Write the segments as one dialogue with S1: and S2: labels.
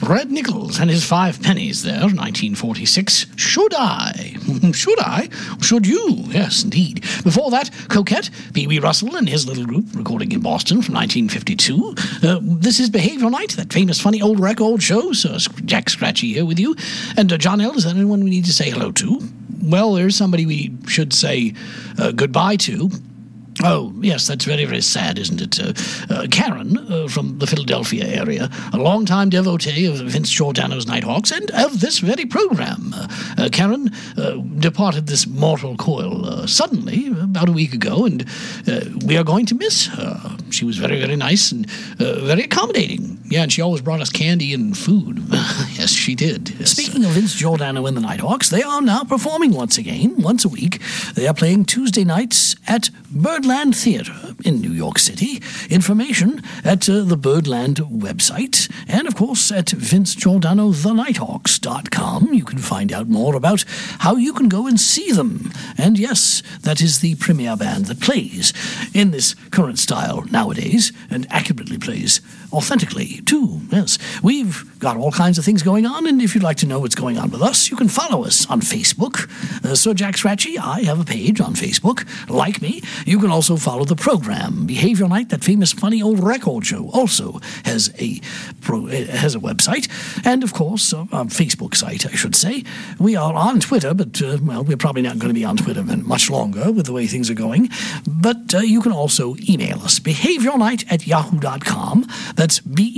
S1: Red Nichols and his 5 pennies there, 1946. Should I? Should I? Should you? Yes, indeed. Before that, Coquette, Pee Wee Russell and his little group, recording in Boston from 1952. This is Behavior Night, that famous funny old record show. So Jack Scratchy here with you. And John L., is there anyone we need to say hello to? Well, there's somebody we should say goodbye to. Oh, yes, that's very, very sad, isn't it? Karen, from the Philadelphia area, a long-time devotee of Vince Giordano's Nighthawks and of this very program. Karen departed this mortal coil suddenly, about a week ago, and we are going to miss her. She was very, very nice and very accommodating. Yeah, and she always brought us candy and food. Yes, she did. Yes. Speaking of Vince Giordano and the Nighthawks, they are now performing once again, once a week. They are playing Tuesday nights at Birdland Theatre in New York City. Information at the Birdland website, and of course at VinceGiordanoTheNighthawks.com. You can find out more about how you can go and see them. And yes, that is the premier band that plays in this current style nowadays, and accurately plays authentically too. Yes, we've got all kinds of things going on, and if you'd like to know what's going on with us, you can follow us on Facebook. Sir Jack Scratchy, I have a page on Facebook. Like me. You can also follow the program. Behavior Night, that famous funny old record show, also has a website, and of course a Facebook site, I should say. We are on Twitter, but we're probably not going to be on Twitter much longer with the way things are going. But you can also email us, behaviornight@yahoo.com. That's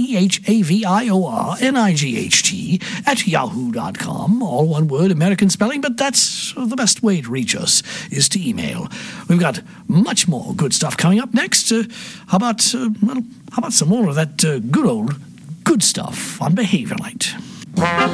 S1: BEHAVIORNIGHT@yahoo.com. All one word, American spelling, but that's the best way to reach us, is to email. We've got much more good stuff coming up next. How about some more of that good stuff on Behavior Night?